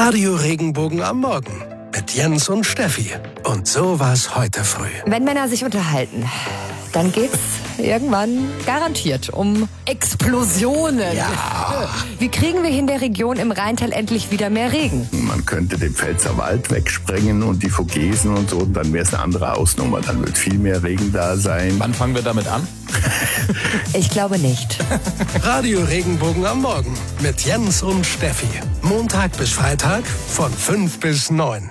Radio Regenbogen am Morgen mit Jens und Steffi. Und so war's heute früh. Wenn Männer sich unterhalten, dann geht's irgendwann garantiert um Explosionen. Ja. Wie kriegen wir hier in der Region im Rheintal endlich wieder mehr Regen? Man könnte den Pfälzerwald wegsprengen und die Vogesen und so, und dann wäre es eine andere Hausnummer. Dann wird viel mehr Regen da sein. Wann fangen wir damit an? Ich glaube nicht. Radio Regenbogen am Morgen mit Jens und Steffi. Montag bis Freitag von 5 bis 9.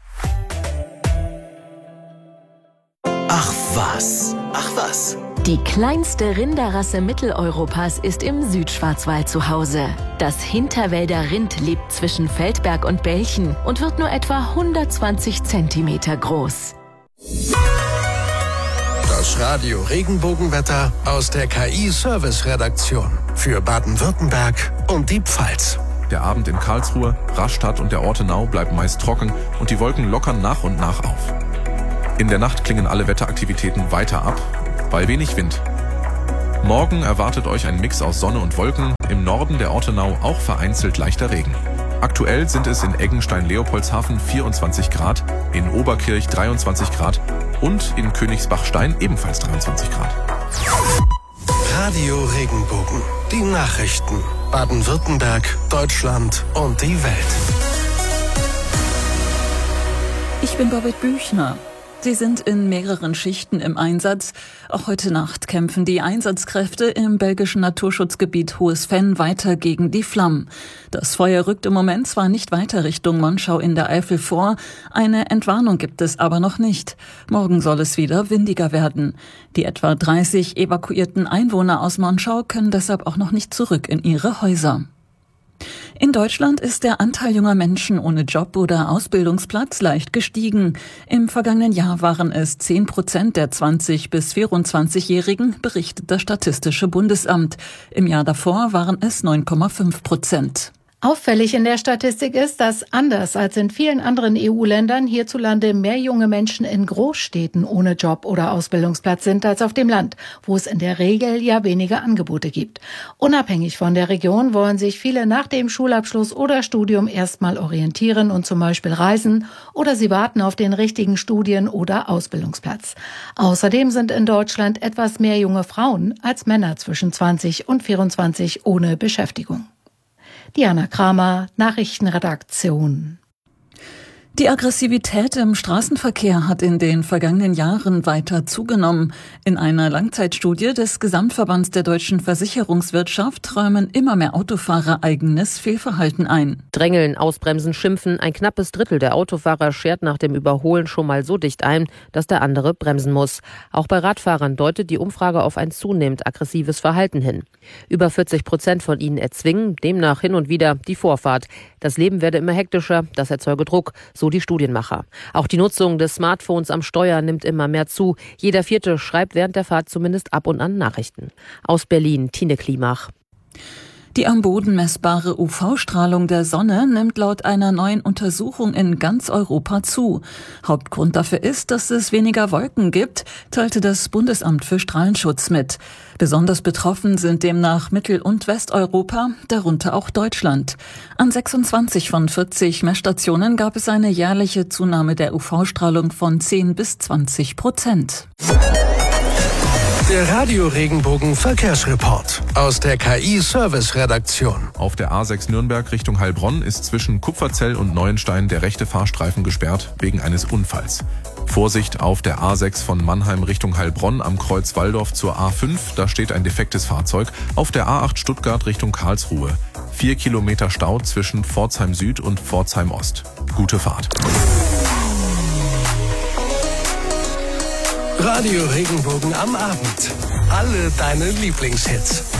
Ach was. Die kleinste Rinderrasse Mitteleuropas ist im Südschwarzwald zu Hause. Das Hinterwälder Rind lebt zwischen Feldberg und Belchen und wird nur etwa 120 Zentimeter groß. Das Radio Regenbogenwetter aus der KI-Service-Redaktion für Baden-Württemberg und die Pfalz. Der Abend in Karlsruhe, Rastatt und der Ortenau bleiben meist trocken und die Wolken lockern nach und nach auf. In der Nacht klingen alle Wetteraktivitäten weiter ab, bei wenig Wind. Morgen erwartet euch ein Mix aus Sonne und Wolken, im Norden der Ortenau auch vereinzelt leichter Regen. Aktuell sind es in Eggenstein-Leopoldshafen 24 Grad, in Oberkirch 23 Grad und in Königsbachstein ebenfalls 23 Grad. Radio Regenbogen, die Nachrichten. Baden-Württemberg, Deutschland und die Welt. Ich bin Babette Büchner. Sie sind in mehreren Schichten im Einsatz. Auch heute Nacht kämpfen die Einsatzkräfte im belgischen Naturschutzgebiet Hohes Venn weiter gegen die Flammen. Das Feuer rückt im Moment zwar nicht weiter Richtung Monschau in der Eifel vor, eine Entwarnung gibt es aber noch nicht. Morgen soll es wieder windiger werden. Die etwa 30 evakuierten Einwohner aus Monschau können deshalb auch noch nicht zurück in ihre Häuser. In Deutschland ist der Anteil junger Menschen ohne Job oder Ausbildungsplatz leicht gestiegen. Im vergangenen Jahr waren es 10% der 20- bis 24-Jährigen, berichtet das Statistische Bundesamt. Im Jahr davor waren es 9,5%. Auffällig in der Statistik ist, dass anders als in vielen anderen EU-Ländern hierzulande mehr junge Menschen in Großstädten ohne Job oder Ausbildungsplatz sind als auf dem Land, wo es in der Regel ja weniger Angebote gibt. Unabhängig von der Region wollen sich viele nach dem Schulabschluss oder Studium erstmal orientieren und zum Beispiel reisen, oder sie warten auf den richtigen Studien- oder Ausbildungsplatz. Außerdem sind in Deutschland etwas mehr junge Frauen als Männer zwischen 20 und 24 ohne Beschäftigung. Diana Kramer, Nachrichtenredaktion. Die Aggressivität im Straßenverkehr hat in den vergangenen Jahren weiter zugenommen. In einer Langzeitstudie des Gesamtverbands der deutschen Versicherungswirtschaft räumen immer mehr Autofahrer eigenes Fehlverhalten ein. Drängeln, ausbremsen, schimpfen. Ein knappes Drittel der Autofahrer schert nach dem Überholen schon mal so dicht ein, dass der andere bremsen muss. Auch bei Radfahrern deutet die Umfrage auf ein zunehmend aggressives Verhalten hin. Über 40% von ihnen erzwingen demnach hin und wieder die Vorfahrt. Das Leben werde immer hektischer, das erzeuge Druck, so die Studienmacher. Auch die Nutzung des Smartphones am Steuer nimmt immer mehr zu. Jeder Vierte schreibt während der Fahrt zumindest ab und an Nachrichten. Aus Berlin, Tine Klimach. Die am Boden messbare UV-Strahlung der Sonne nimmt laut einer neuen Untersuchung in ganz Europa zu. Hauptgrund dafür ist, dass es weniger Wolken gibt, teilte das Bundesamt für Strahlenschutz mit. Besonders betroffen sind demnach Mittel- und Westeuropa, darunter auch Deutschland. An 26 von 40 Messstationen gab es eine jährliche Zunahme der UV-Strahlung von 10 bis 20%. Der Radio Regenbogen Verkehrsreport aus der KI-Service-Redaktion. Auf der A6 Nürnberg Richtung Heilbronn ist zwischen Kupferzell und Neuenstein der rechte Fahrstreifen gesperrt wegen eines Unfalls. Vorsicht auf der A6 von Mannheim Richtung Heilbronn am Kreuz Walldorf zur A5, da steht ein defektes Fahrzeug. Auf der A8 Stuttgart Richtung Karlsruhe. 4 Kilometer Stau zwischen Pforzheim Süd und Pforzheim Ost. Gute Fahrt. Radio Regenbogen am Abend. Alle deine Lieblingshits.